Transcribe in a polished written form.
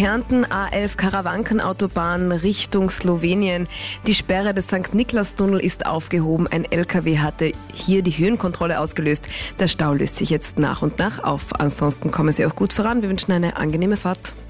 Kärnten, A11 Karawankenautobahn Richtung Slowenien. Die Sperre des St. Niklas-Tunnel ist aufgehoben. Ein LKW hatte hier die Höhenkontrolle ausgelöst. Der Stau löst sich jetzt nach und nach auf. Ansonsten kommen Sie auch gut voran. Wir wünschen eine angenehme Fahrt.